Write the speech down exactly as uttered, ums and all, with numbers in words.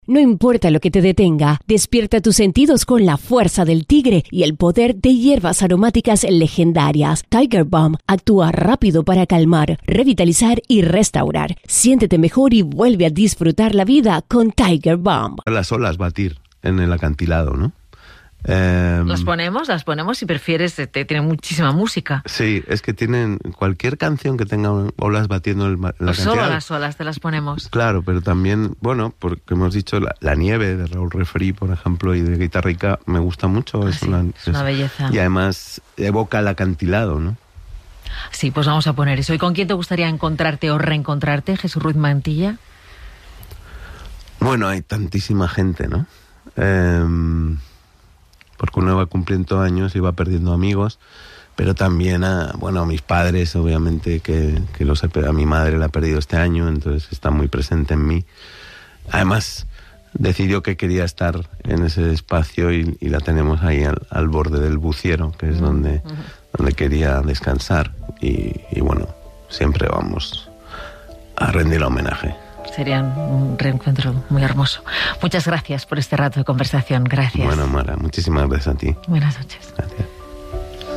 No importa lo que te detenga, despierta tus sentidos con la fuerza del tigre y el poder de hierbas aromáticas legendarias. Tiger Balm actúa rápido para calmar, revitalizar y restaurar. Siéntete mejor y vuelve a disfrutar la vida con Tiger Balm. Las olas batir en el acantilado, ¿no? Eh, las ponemos, las ponemos si prefieres, te, tiene muchísima música. Sí, es que tienen cualquier canción que tenga olas batiendo el, la pues cantidad. Solo las olas te las ponemos. Claro, pero también, bueno, porque hemos dicho la, la nieve de Raúl Refri, por ejemplo, y de Guitarrica, me gusta mucho. Ah, es, sí, una, es una belleza. Y además evoca el acantilado, ¿no? Sí, pues vamos a poner eso. ¿Y con quién te gustaría encontrarte o reencontrarte, Jesús Ruiz Mantilla? Bueno, hay tantísima gente, ¿no? Eh, porque uno va cumpliendo años y va perdiendo amigos, pero también a, bueno, a mis padres, obviamente, que, que los he, a mi madre la he perdido este año, entonces está muy presente en mí. Además, decidió que quería estar en ese espacio y, y la tenemos ahí al, al borde del buciero, que es uh-huh. donde, donde quería descansar. Y, y bueno, siempre vamos a rendir homenaje. Sería un reencuentro muy hermoso. Muchas gracias por este rato de conversación. Gracias. Bueno, Mara, muchísimas gracias a ti. Buenas noches. Gracias.